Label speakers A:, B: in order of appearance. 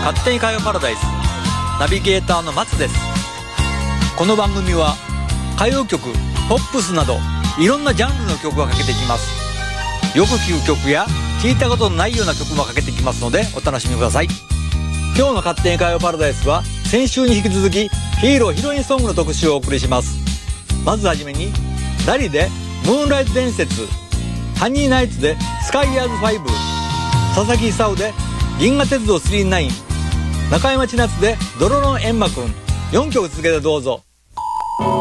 A: 勝手に通うパラダイスナビゲーターの松です。この番組は歌謡曲、ポップスなどいろんなジャンルの曲がかけてきます。よく聴く曲や聞いたことのないような曲もかけてきますのでお楽しみください。今日の勝手に通うパラダイスは先週に引き続きヒーローヒロインソングの特集をお送りします。まずはじめにダリでムーンライト伝説、ハニーナイツでスカイヤーズ5、佐々木久夫で銀河鉄道999、中山千夏でドロロンエンマくん、4曲続けてどうぞ。